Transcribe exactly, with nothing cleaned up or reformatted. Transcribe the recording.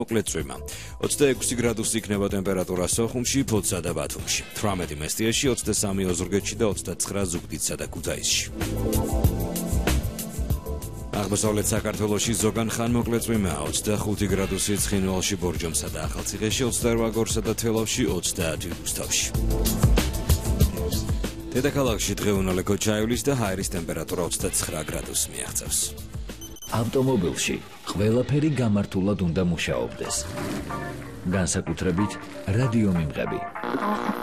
მოკლე წვიმა. ოცდაექვსი გრადუსი იქნება ტემპერატურა სოხუმში, ფოთსა და ბათუმში. თვრამეტი მესტიაში, ოცდასამი ოზურგეთში და ოცდაცხრა ზუგდიდსა და ქუთაისში. აღმოსავლეთ საქართველოში ზოგან ხანმოკლე წვიმაა, ოცდახუთი გრადუსი ცხინვალში, ბორჯომსა და ახალციხეში, ოცდაორ გორსა და თელავში, ოცდაათი რუსთავში. დედაქალაქში დღე უნალე ქოჩაევის და ჰაერის ტემპერატურა ოცდაცხრა გრადუსს მიაღწევს. ავტომობილში ყველაფერი გამართულად უნდა მუშაობდეს. განსაკუთრებით რადიომიმღები.